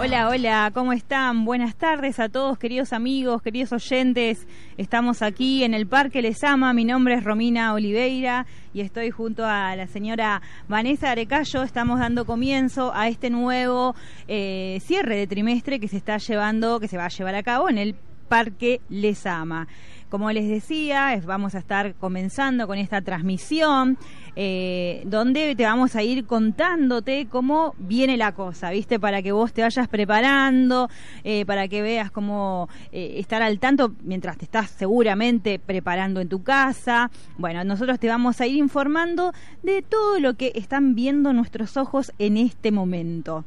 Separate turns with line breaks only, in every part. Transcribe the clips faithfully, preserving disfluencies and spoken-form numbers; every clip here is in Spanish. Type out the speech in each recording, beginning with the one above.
Hola, hola, ¿cómo están? Buenas tardes a todos, queridos amigos, queridos oyentes. Estamos aquí en el Parque Lezama. Mi nombre es Romina Oliveira y estoy junto a la señora Vanessa Arecayo. Estamos dando comienzo a este nuevo eh, cierre de trimestre que se está llevando, que se va a llevar a cabo en el Parque Lezama. Como les decía, vamos a estar comenzando con esta transmisión eh, donde te vamos a ir contándote cómo viene la cosa, ¿viste? Para que vos te vayas preparando, eh, para que veas cómo eh, estar al tanto mientras te estás seguramente preparando en tu casa. Bueno, nosotros te vamos a ir informando de todo lo que están viendo nuestros ojos en este momento.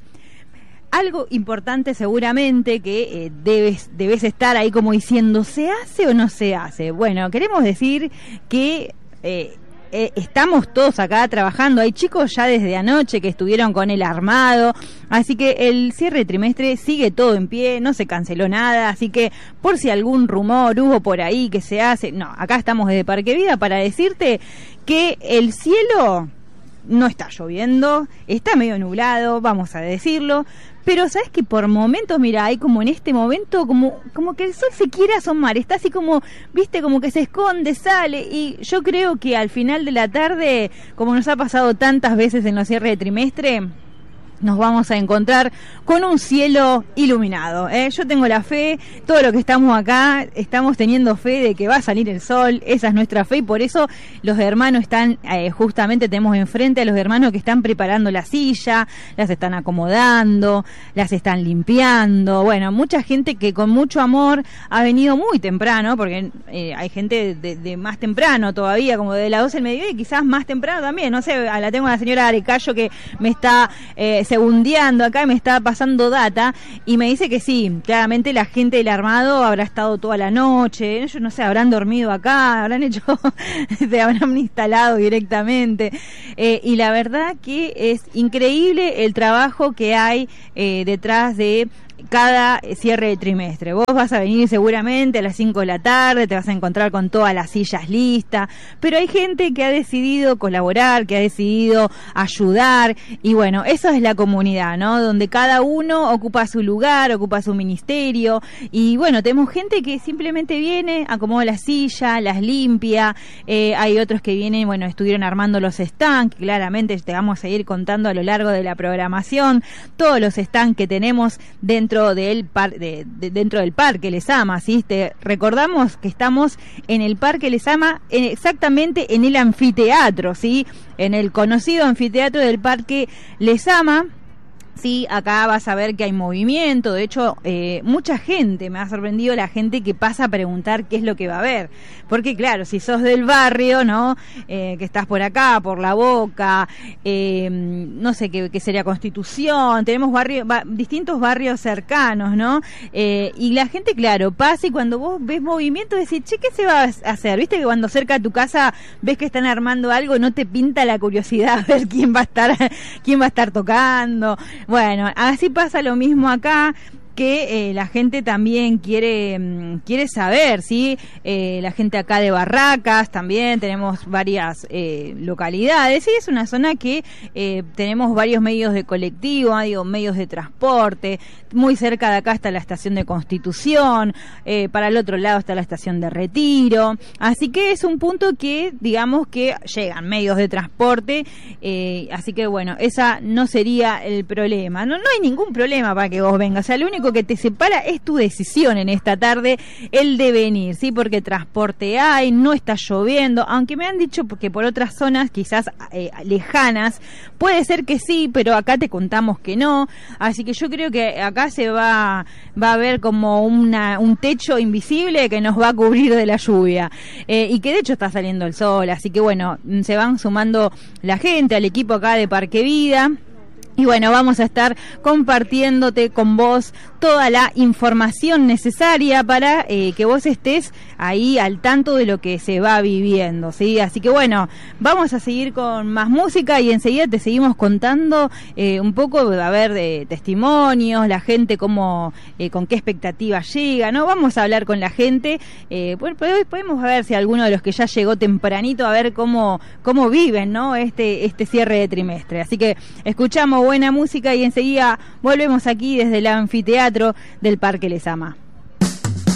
Algo importante seguramente que eh, debes, debes estar ahí como diciendo, ¿se hace o no se hace? Bueno, queremos decir que eh, eh, estamos todos acá trabajando. Hay chicos ya desde anoche que estuvieron con el armado, así que el cierre de trimestre sigue todo en pie, no se canceló nada, así que por si algún rumor hubo por ahí que se hace, no, acá estamos desde Parque Vida para decirte que el cielo no está lloviendo, está medio nublado, vamos a decirlo, pero sabes que por momentos, mira, hay como en este momento como como que el sol se quiere asomar, está así como, viste, como que se esconde, sale, y yo creo que al final de la tarde, como nos ha pasado tantas veces en los cierres de trimestre, nos vamos a encontrar con un cielo iluminado, ¿eh? Yo tengo la fe, todo lo que estamos acá, estamos teniendo fe de que va a salir el sol, esa es nuestra fe, y por eso los hermanos están, eh, justamente tenemos enfrente a los hermanos que están preparando la silla, las están acomodando, las están limpiando, bueno, mucha gente que con mucho amor ha venido muy temprano, porque eh, hay gente de, de más temprano todavía, como de las doce del mediodía, y quizás más temprano también, no sé, la tengo a la señora Arecayo que me está eh, segundeando acá, me está pasando data y me dice que sí, claramente la gente del armado habrá estado toda la noche, yo no sé, habrán dormido acá, habrán hecho, se habrán instalado directamente, eh, y la verdad que es increíble el trabajo que hay eh, detrás de cada cierre de trimestre. Vos vas a venir seguramente a las cinco de la tarde, te vas a encontrar con todas las sillas listas, pero hay gente que ha decidido colaborar, que ha decidido ayudar, y bueno, eso es la comunidad, ¿no? Donde cada uno ocupa su lugar, ocupa su ministerio, y bueno, tenemos gente que simplemente viene, acomoda la silla, las limpia, eh, hay otros que vienen, bueno, estuvieron armando los stands, que claramente te vamos a ir contando a lo largo de la programación, todos los stands que tenemos dentro del par, de, de, dentro del Parque Lezama, ¿sí? Te recordamos que estamos en el Parque Lezama, en, exactamente en el anfiteatro, ¿sí? En el conocido anfiteatro del Parque Lezama. Sí, acá vas a ver que hay movimiento, de hecho, eh, mucha gente, me ha sorprendido la gente que pasa a preguntar qué es lo que va a haber, porque claro, si sos del barrio, ¿no? Eh, que estás por acá, por La Boca, eh, no sé qué, qué sería Constitución, tenemos barrios, ba, distintos barrios cercanos, ¿no? Eh, y la gente, claro, pasa y cuando vos ves movimiento decís, che, ¿qué se va a hacer? Viste que cuando cerca de tu casa ves que están armando algo, no te pinta la curiosidad a ver quién va a estar, quién va a estar tocando. Bueno, así pasa lo mismo acá, que eh, la gente también quiere quiere saber, ¿sí? Eh, la gente acá de Barracas también, tenemos varias eh, localidades, sí, es una zona que eh, tenemos varios medios de colectivo, digo, medios de transporte, muy cerca de acá está la estación de Constitución, eh, para el otro lado está la estación de Retiro, así que es un punto que, digamos que llegan medios de transporte, eh, así que bueno, esa no sería el problema, no, no hay ningún problema para que vos vengas, o sea, lo único que te separa es tu decisión en esta tarde, el de venir, ¿sí? Porque transporte hay, no está lloviendo, aunque me han dicho que por otras zonas quizás eh, lejanas, puede ser que sí, pero acá te contamos que no, así que yo creo que acá se va, va a ver como una, un techo invisible que nos va a cubrir de la lluvia, eh, y que de hecho está saliendo el sol, así que bueno, se van sumando la gente al equipo acá de Parque Vida. Y bueno, vamos a estar compartiéndote con vos toda la información necesaria para eh, que vos estés ahí al tanto de lo que se va viviendo, ¿sí? Así que bueno, vamos a seguir con más música y enseguida te seguimos contando eh, un poco, a ver, de testimonios, la gente cómo, eh, con qué expectativas llega, ¿no? Vamos a hablar con la gente, eh, pues, podemos ver si alguno de los que ya llegó tempranito, a ver cómo, cómo viven, ¿no? Este, este cierre de trimestre. Así que escuchamos buena música y enseguida volvemos aquí desde el anfiteatro del Parque Lezama.